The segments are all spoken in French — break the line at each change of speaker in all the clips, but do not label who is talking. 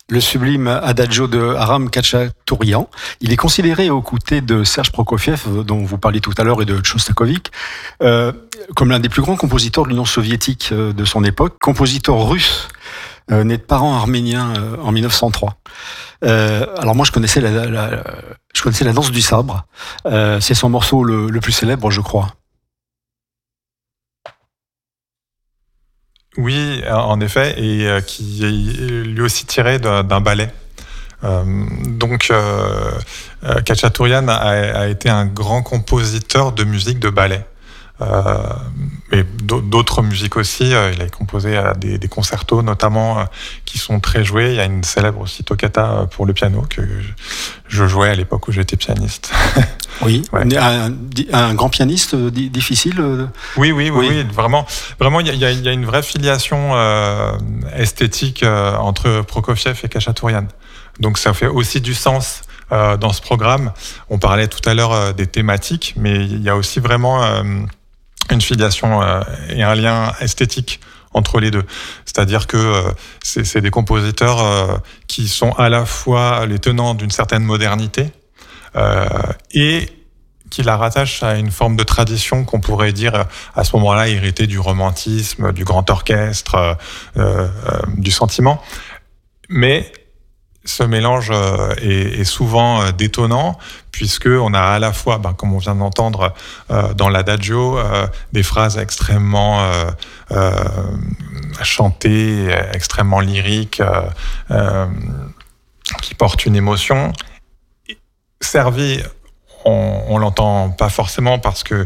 Le sublime Adagio de Aram Khachaturian. Il est considéré aux côtés de Serge Prokofiev, dont vous parliez tout à l'heure, et de Tchostakovich, comme l'un des plus grands compositeurs de l'Union soviétique de son époque, compositeur russe, né de parents arméniens en 1903. Alors moi, je connaissais la danse du sabre. C'est son morceau le plus célèbre, je crois.
Oui, en effet, et qui est lui aussi tiré d'un ballet. Khachaturian a été un grand compositeur de musique de ballet. Et d'autres musiques aussi. Il a composé des concertos notamment qui sont très joués. Il y a une célèbre aussi toccata pour le piano que je jouais à l'époque où j'étais pianiste.
Oui, ouais. Un grand pianiste difficile.
Oui, vraiment, il y a une vraie filiation esthétique entre Prokofiev et Khachaturian. Donc ça fait aussi du sens dans ce programme. On parlait tout à l'heure des thématiques, mais il y a aussi vraiment une filiation et un lien esthétique entre les deux. C'est-à-dire que c'est des compositeurs qui sont à la fois les tenants d'une certaine modernité et qui la rattachent à une forme de tradition qu'on pourrait dire à ce moment-là héritée du romantisme, du grand orchestre, du sentiment. Mais ce mélange est souvent détonnant, puisqu'on a à la fois, comme on vient d'entendre dans l'Adagio, des phrases extrêmement chantées, extrêmement lyriques, qui portent une émotion, servies. On l'entend pas forcément parce que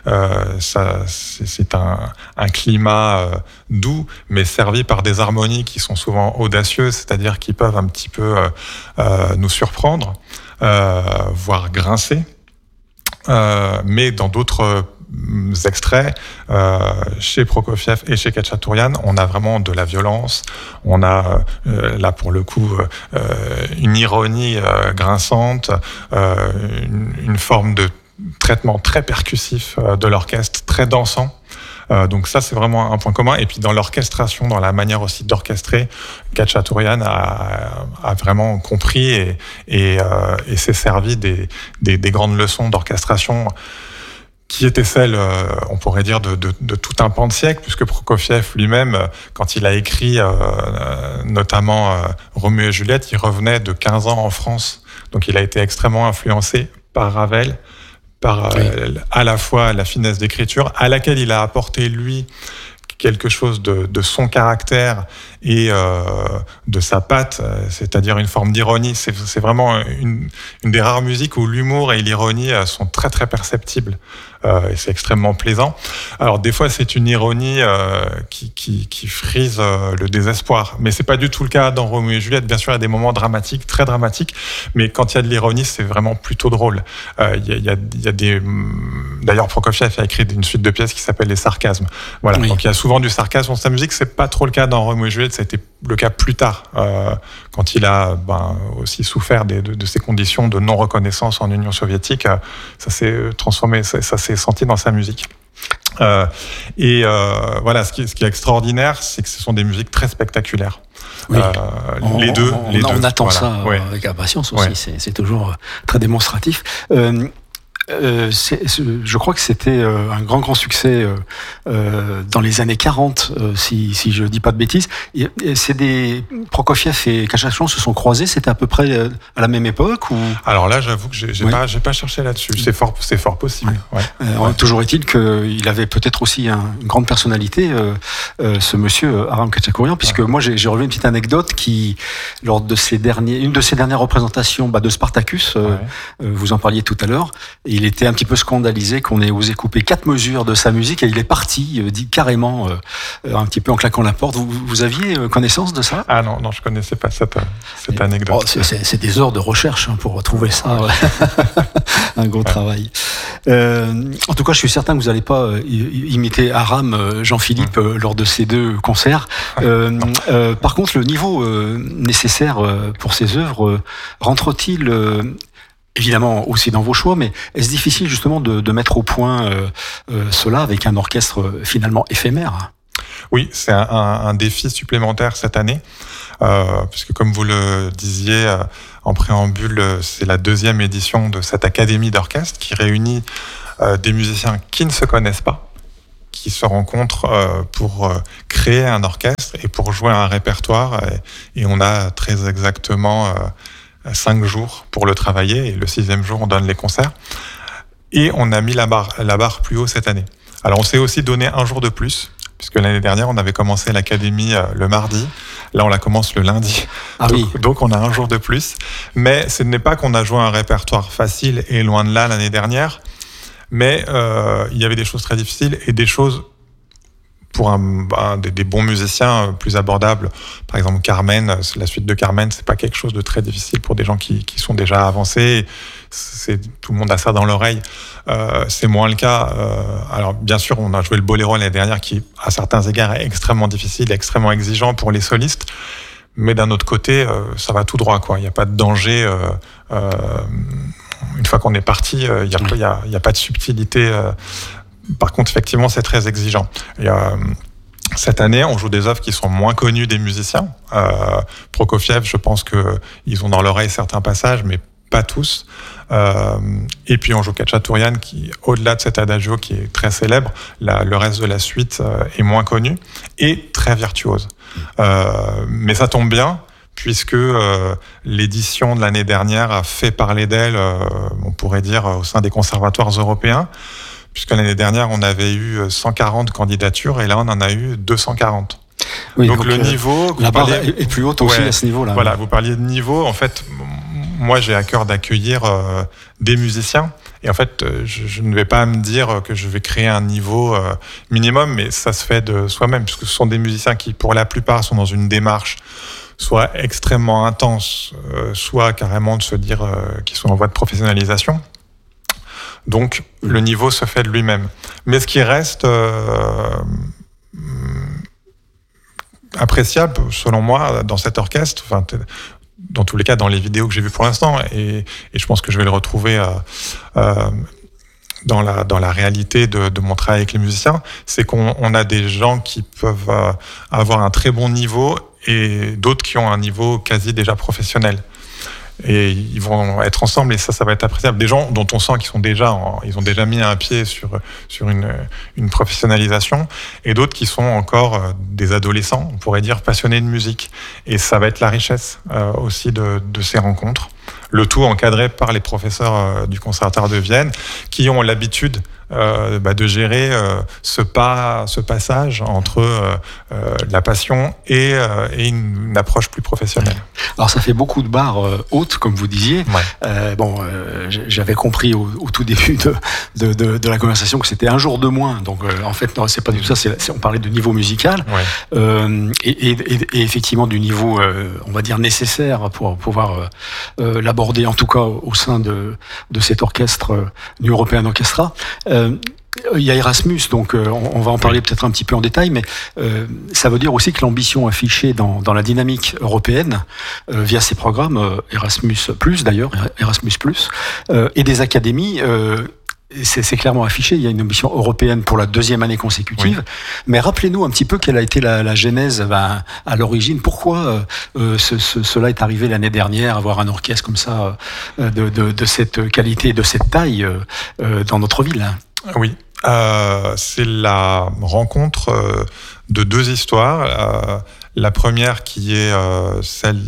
c'est un climat doux, mais servi par des harmonies qui sont souvent audacieuses, c'est-à-dire qui peuvent un petit peu nous surprendre, voire grincer. Mais dans d'autres extraits, chez Prokofiev et chez Khachaturian, on a vraiment de la violence, on a là pour le coup une ironie grinçante, une forme de traitement très percussif de l'orchestre, très dansant. Donc ça, c'est vraiment un point commun. Et puis dans l'orchestration, dans la manière aussi d'orchestrer, Khachaturian a vraiment compris et s'est servi des grandes leçons d'orchestration qui était celle, on pourrait dire, de tout un pan de siècle, puisque Prokofiev lui-même, quand il a écrit notamment Roméo et Juliette, il revenait de 15 ans en France. Donc il a été extrêmement influencé par Ravel, par à la fois la finesse d'écriture, à laquelle il a apporté, lui, quelque chose de son caractère et de sa patte, c'est-à-dire une forme d'ironie. C'est vraiment une des rares musiques où l'humour et l'ironie sont très très perceptibles. Et c'est extrêmement plaisant. Alors des fois c'est une ironie qui frise le désespoir, mais c'est pas du tout le cas dans Roméo et Juliette. Bien sûr il y a des moments dramatiques, très dramatiques, mais quand il y a de l'ironie c'est vraiment plutôt drôle. Il y a des... D'ailleurs Prokofiev a écrit une suite de pièces qui s'appelle Les Sarcasmes. Voilà. Oui. Donc il y a souvent du sarcasme dans sa musique. C'est pas trop le cas dans Roméo et Juliette. Ça a été le cas plus tard, quand il a aussi souffert de ces conditions de non-reconnaissance en Union soviétique. Ça s'est transformé, ça s'est senti dans sa musique. Voilà, ce qui est extraordinaire, c'est que ce sont des musiques très spectaculaires.
Oui.
Les deux.
On attend ça avec impatience aussi. Ouais. C'est toujours très démonstratif. Je crois que c'était un grand succès dans les années 40, si je dis pas de bêtises. Prokofiev et Khachaturian se sont croisés, c'était à peu près à la même époque ou... Alors
là, j'avoue que j'ai pas cherché là-dessus. C'est fort possible.
Ouais. Toujours est-il qu'il avait peut-être aussi une grande personnalité, ce monsieur Aram Khachaturian, puisque moi j'ai relevé une petite anecdote qui, lors de une de ses dernières représentations de Spartacus, vous en parliez tout à l'heure. Il était un petit peu scandalisé qu'on ait osé couper 4 mesures de sa musique et il est parti, dit carrément, un petit peu en claquant la porte. Vous aviez connaissance de ça ?
Ah non, je connaissais pas cette anecdote.
C'est des heures de recherche pour trouver ça. Un gros travail. En tout cas, je suis certain que vous n'allez pas imiter Aram, Jean-Philippe, lors de ces 2 concerts. Par contre, le niveau nécessaire pour ces œuvres rentre-t-il évidemment aussi dans vos choix, mais est-ce difficile justement de mettre au point cela avec un orchestre finalement éphémère ?
Oui, c'est un défi supplémentaire cette année, puisque comme vous le disiez en préambule, c'est la 2e édition de cette académie d'orchestre qui réunit des musiciens qui ne se connaissent pas, qui se rencontrent pour créer un orchestre et pour jouer un répertoire. Et on a très exactement 5 jours pour le travailler, et le 6e jour, on donne les concerts. Et on a mis la barre plus haut cette année. Alors, on s'est aussi donné un jour de plus, puisque l'année dernière, on avait commencé l'académie le mardi. Là, on la commence le lundi. Donc, on a un jour de plus. Mais ce n'est pas qu'on a joué un répertoire facile, et loin de là, l'année dernière. Mais il y avait des choses très difficiles et des choses pour des bons musiciens plus abordables. Par exemple, Carmen, la suite de Carmen, c'est pas quelque chose de très difficile pour des gens qui sont déjà avancés. Tout le monde a ça dans l'oreille. C'est moins le cas. Alors, bien sûr, on a joué le boléro l'année dernière, qui, à certains égards, est extrêmement difficile, extrêmement exigeant pour les solistes. Mais d'un autre côté, ça va tout droit, quoi. Il n'y a pas de danger. Une fois qu'on est parti, il n'y a pas de subtilité. Par contre, effectivement, c'est très exigeant. Cette année, on joue des œuvres qui sont moins connues des musiciens. Prokofiev, je pense qu'ils ont dans l'oreille certains passages, mais pas tous. Et puis on joue Khachaturian, qui, au-delà de cet adagio qui est très célèbre, le reste de la suite est moins connu et très virtuose. Mais ça tombe bien, puisque l'édition de l'année dernière a fait parler d'elle, on pourrait dire, au sein des conservatoires européens, puisque l'année dernière, on avait eu 140 candidatures, et là, on en a eu 240.
Oui,
donc le niveau...
La barre est plus haute aussi à ce niveau-là.
Voilà, vous parliez de niveau. En fait, moi, j'ai à cœur d'accueillir des musiciens. Et en fait, je ne vais pas me dire que je vais créer un niveau minimum, mais ça se fait de soi-même, puisque ce sont des musiciens qui, pour la plupart, sont dans une démarche soit extrêmement intense, soit carrément de se dire qu'ils sont en voie de professionnalisation. Donc, le niveau se fait de lui-même. Mais ce qui reste appréciable, selon moi, dans cet orchestre, enfin, dans tous les cas, dans les vidéos que j'ai vues pour l'instant, et je pense que je vais le retrouver dans la réalité de mon travail avec les musiciens, c'est qu'on a des gens qui peuvent avoir un très bon niveau et d'autres qui ont un niveau quasi déjà professionnel. Et ils vont être ensemble, et ça va être appréciable. Des gens dont on sent qu'ils ils ont déjà mis un pied sur une professionnalisation, et d'autres qui sont encore des adolescents, on pourrait dire passionnés de musique. Et ça va être la richesse aussi de ces rencontres. Le tout encadré par les professeurs du Conservatoire de Vienne, qui ont l'habitude de gérer ce passage entre la passion et une approche plus professionnelle.
Alors ça fait beaucoup de barres hautes, comme vous disiez. Ouais. J'avais compris au tout début de la conversation que c'était un jour de moins. Donc en fait, non, c'est pas du tout ça. On parlait de niveau musical, ouais. Et effectivement du niveau, on va dire nécessaire pour pouvoir l'aborder, en tout cas au sein de cet orchestre New European Orchestra. Il y a Erasmus, donc on va en parler peut-être un petit peu en détail, mais ça veut dire aussi que l'ambition affichée dans la dynamique européenne, via ces programmes, Erasmus+, d'ailleurs, Erasmus+, et des académies, c'est clairement affiché, il y a une ambition européenne pour la 2e année consécutive. Oui. Mais rappelez-nous un petit peu quelle a été la genèse à l'origine. Pourquoi cela est arrivé l'année dernière, avoir un orchestre comme ça, de cette qualité et de cette taille dans notre ville?
Oui, c'est la rencontre de 2 histoires. La première qui est celle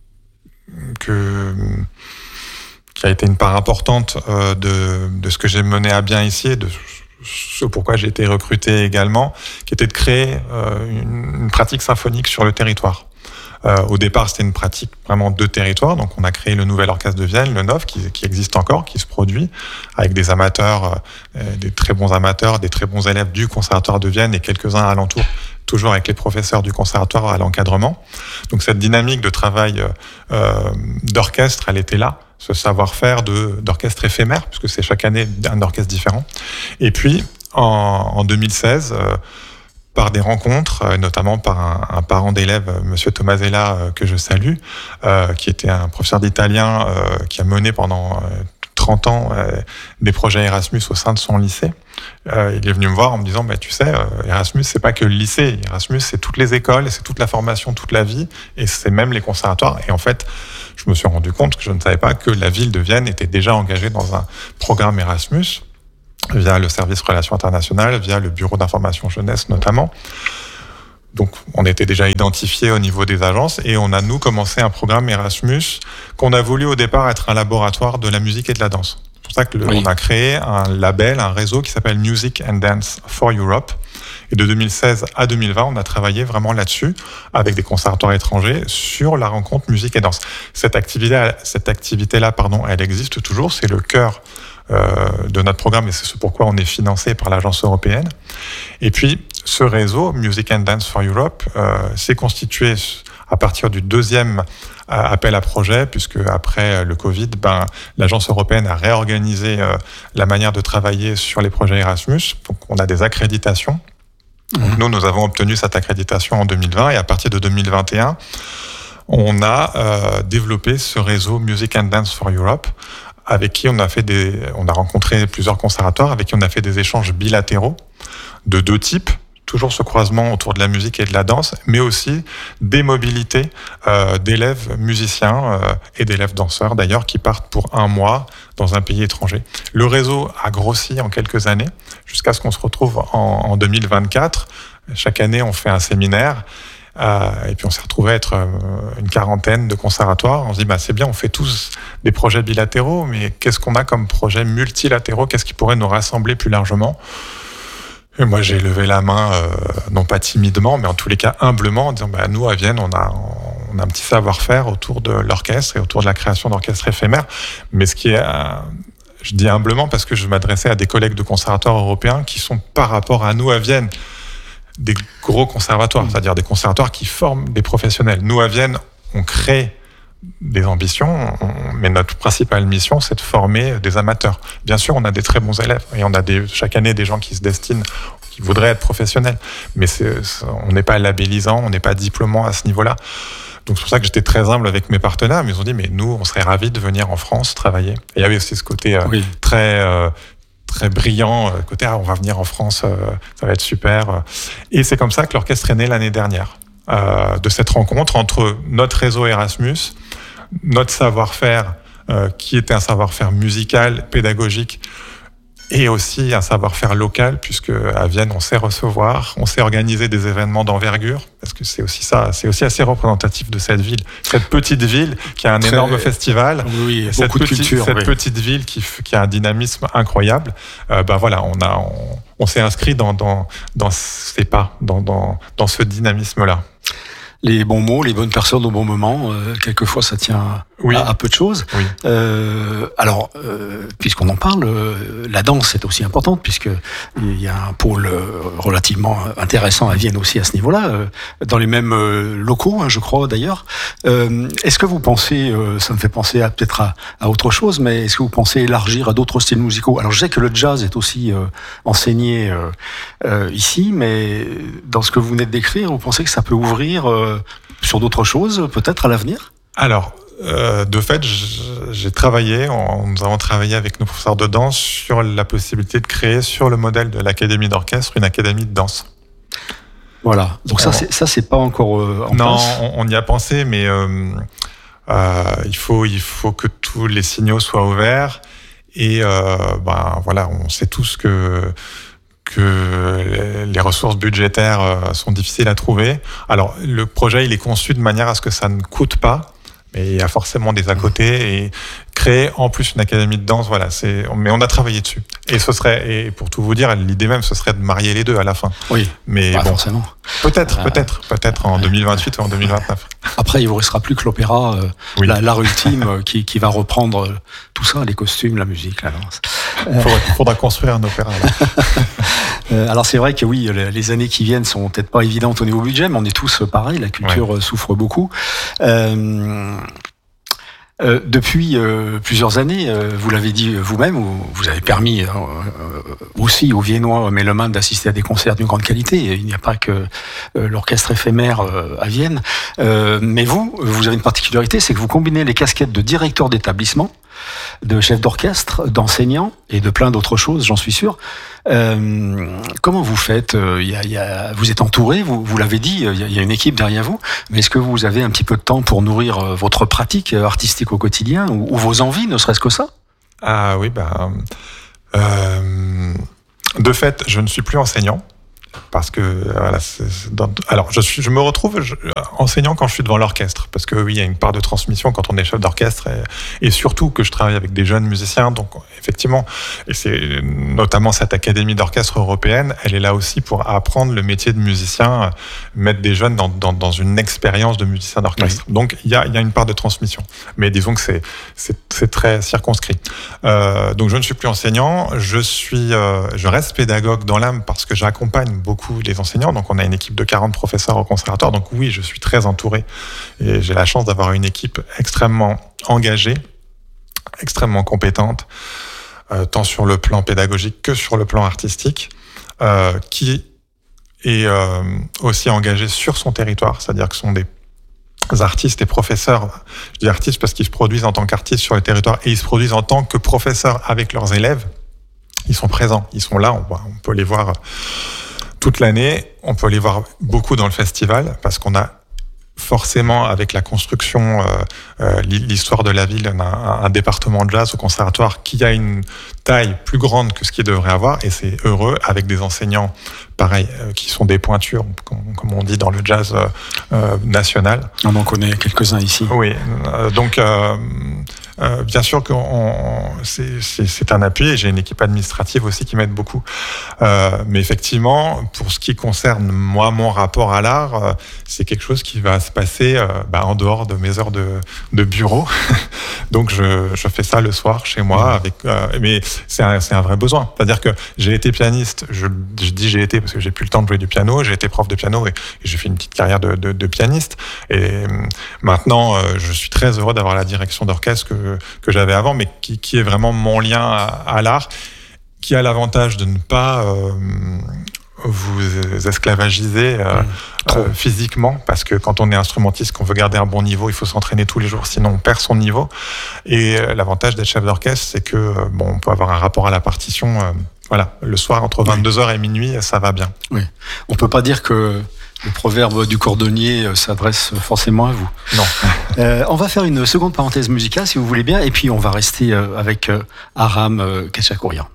qui a été une part importante de ce que j'ai mené à bien ici, de ce pourquoi j'ai été recruté également, qui était de créer une pratique symphonique sur le territoire. Au départ, c'était une pratique vraiment de territoire, donc on a créé le Nouvel Orchestre de Vienne, le NOV, qui existe encore, qui se produit, avec des amateurs, des très bons amateurs, des très bons élèves du Conservatoire de Vienne et quelques-uns alentours, toujours avec les professeurs du conservatoire à l'encadrement. Donc cette dynamique de travail d'orchestre, elle était là, ce savoir-faire d'orchestre éphémère, puisque c'est chaque année un orchestre différent. Et puis, en 2016... par des rencontres, notamment par un parent d'élève, Monsieur Tomasella, que je salue, qui était un professeur d'italien qui a mené pendant 30 ans des projets Erasmus au sein de son lycée. Il est venu me voir en me disant tu sais, Erasmus c'est pas que le lycée, Erasmus c'est toutes les écoles, c'est toute la formation, toute la vie, et c'est même les conservatoires. Et en fait, je me suis rendu compte que je ne savais pas que la ville de Vienne était déjà engagée dans un programme Erasmus via le service Relations internationales, via le bureau d'information jeunesse notamment. Donc, on était déjà identifiés au niveau des agences et on a, nous, commencé un programme Erasmus qu'on a voulu au départ être un laboratoire de la musique et de la danse. C'est pour ça qu'on a créé un label, un réseau qui s'appelle Music and Dance for Europe. Et de 2016 à 2020, on a travaillé vraiment là-dessus, avec des conservatoires étrangers, sur la rencontre musique et danse. Cette activité-là, elle existe toujours, c'est le cœur de notre programme et c'est ce pourquoi on est financé par l'agence européenne. Et puis, ce réseau, Music and Dance for Europe, s'est constitué à partir du deuxième appel à projet, puisque après le Covid, l'agence européenne a réorganisé la manière de travailler sur les projets Erasmus. Donc, on a des accréditations. Donc, nous avons obtenu cette accréditation en 2020 et à partir de 2021, on a développé ce réseau Music and Dance for Europe avec qui on a rencontré plusieurs conservatoires, avec qui on a fait des échanges bilatéraux de deux types. Toujours ce croisement autour de la musique et de la danse, mais aussi des mobilités d'élèves musiciens et d'élèves danseurs d'ailleurs qui partent pour 1 mois dans un pays étranger. Le réseau a grossi en quelques années jusqu'à ce qu'on se retrouve en 2024. Chaque année, on fait un séminaire et puis on s'est retrouvé à être une quarantaine de conservatoires. On se dit c'est bien, on fait tous des projets bilatéraux, mais qu'est-ce qu'on a comme projets multilatéraux? Qu'est-ce qui pourrait nous rassembler plus largement? Et moi, j'ai levé la main, non pas timidement, mais en tous les cas humblement, en disant nous, à Vienne, on a un petit savoir-faire autour de l'orchestre et autour de la création d'orchestres éphémères. Mais ce qui est, je dis humblement parce que je m'adressais à des collègues de conservatoires européens qui sont, par rapport à nous, à Vienne, des gros conservatoires, c'est-à-dire des conservatoires qui forment des professionnels. Nous, à Vienne, on crée des ambitions, mais notre principale mission, c'est de former des amateurs. Bien sûr, on a des très bons élèves et on a chaque année des gens qui se destinent, qui voudraient être professionnels, mais on n'est pas labellisant, on n'est pas diplômant à ce niveau-là. Donc c'est pour ça que j'étais très humble avec mes partenaires, mais ils ont dit, mais nous, on serait ravis de venir en France travailler. Et il y avait aussi ce côté très brillant, côté on va venir en France, ça va être super. Et c'est comme ça que l'orchestre est né l'année dernière. De cette rencontre entre notre réseau Erasmus, notre savoir-faire qui était un savoir-faire musical, pédagogique et aussi un savoir-faire local, puisque à Vienne on sait recevoir, on sait organiser des événements d'envergure, parce que c'est aussi ça, c'est aussi assez représentatif de cette ville, cette petite ville qui a un énorme festival, cette petite ville qui a un dynamisme incroyable. On s'est inscrit dans ces pas, dans ce dynamisme-là.
Les bons mots, les bonnes personnes au bon moment, quelquefois ça tient à peu de choses. Oui. Alors, puisqu'on en parle, la danse est aussi importante, puisqu'il y a un pôle relativement intéressant à Vienne aussi à ce niveau-là, dans les mêmes locaux, je crois d'ailleurs. Est-ce que vous pensez, ça me fait penser peut-être à autre chose, mais est-ce que vous pensez élargir à d'autres styles musicaux? Alors je sais que le jazz est aussi enseigné ici, mais dans ce que vous venez de décrire, vous pensez que ça peut ouvrir sur d'autres choses, peut-être à l'avenir?
Alors, de fait, nous avons travaillé avec nos professeurs de danse sur la possibilité de créer, sur le modèle de l'académie d'orchestre, une académie de danse.
Voilà. Donc ça, c'est pas encore en place.
Non, on y a pensé, mais il faut que tous les signaux soient ouverts. Et on sait tous que les ressources budgétaires sont difficiles à trouver. Alors, le projet, il est conçu de manière à ce que ça ne coûte pas, mais il y a forcément des à côté, et créer en plus une académie de danse, mais on a travaillé dessus. Et pour tout vous dire, l'idée même, ce serait de marier les deux à la fin.
Oui,
mais
forcément.
Peut-être en 2028 ou en 2029.
Après, il vous restera plus que l'opéra, l'art ultime, qui va reprendre tout ça, les costumes, la musique, la danse.
Faudra construire un opéra, là.
Alors c'est vrai que oui, les années qui viennent sont peut-être pas évidentes au niveau budget, mais on est tous pareils, la culture souffre beaucoup. Depuis plusieurs années, vous l'avez dit vous-même, vous avez permis aussi aux Viennois mélomanes d'assister à des concerts d'une grande qualité. Il n'y a pas que l'orchestre éphémère à Vienne. Mais vous avez une particularité, c'est que vous combinez les casquettes de directeur d'établissement, de chef d'orchestre, d'enseignant et de plein d'autres choses, j'en suis sûr. Comment vous faites? Vous êtes entouré, vous l'avez dit, il y a une équipe derrière vous, mais est-ce que vous avez un petit peu de temps pour nourrir votre pratique artistique au quotidien ou vos envies, ne serait-ce que ça?
Ah oui, de fait, je ne suis plus enseignant. Parce que voilà, alors je me retrouve enseignant quand je suis devant l'orchestre, parce que oui, il y a une part de transmission quand on est chef d'orchestre, et surtout que je travaille avec des jeunes musiciens, donc effectivement, et c'est notamment cette académie d'orchestre européenne, elle est là aussi pour apprendre le métier de musicien, mettre des jeunes dans une expérience de musicien d'orchestre. Oui. Donc il y a une part de transmission, mais disons que c'est très circonscrit. Donc je ne suis plus enseignant, je reste pédagogue dans l'âme parce que j'accompagne beaucoup les enseignants, donc on a une équipe de 40 professeurs au conservatoire, donc oui, je suis très entouré et j'ai la chance d'avoir une équipe extrêmement engagée, extrêmement compétente, tant sur le plan pédagogique que sur le plan artistique, qui est aussi engagée sur son territoire, c'est-à-dire que ce sont des artistes et professeurs, je dis artistes parce qu'ils se produisent en tant qu'artistes sur le territoire et ils se produisent en tant que professeurs avec leurs élèves. Ils sont présents, ils sont là, on peut les voir toute l'année, on peut les voir beaucoup dans le festival parce qu'on a forcément, avec la construction, l'histoire de la ville, on a un département de jazz au conservatoire qui a une taille plus grande que ce qu'il devrait avoir, et c'est heureux avec des enseignants, pareil, qui sont des pointures, comme on dit dans le jazz national.
On en connaît quelques-uns ici.
Oui, donc bien sûr que c'est un appui, et j'ai une équipe administrative aussi qui m'aide beaucoup. Mais effectivement, pour ce qui concerne moi, mon rapport à l'art, c'est quelque chose qui va se passer en dehors de mes heures de bureau. Donc je fais ça le soir chez moi, mais c'est un vrai besoin. C'est-à-dire que j'ai été pianiste, je dis j'ai été parce que j'ai plus le temps de jouer du piano, j'ai été prof de piano et j'ai fait une petite carrière de pianiste. Et maintenant, je suis très heureux d'avoir la direction d'orchestre que j'avais avant, mais qui est vraiment mon lien à l'art, qui a l'avantage de ne pas vous esclavagiser physiquement, parce que quand on est instrumentiste, qu'on veut garder un bon niveau, il faut s'entraîner tous les jours, sinon on perd son niveau. Et l'avantage d'être chef d'orchestre, c'est que on peut avoir un rapport à la partition. Le soir entre 22h et minuit, ça va bien.
Oui. On peut pas dire que le proverbe du cordonnier s'adresse forcément à vous.
Non.
On va faire une seconde parenthèse musicale, si vous voulez bien, et puis on va rester avec Aram Khachaturian.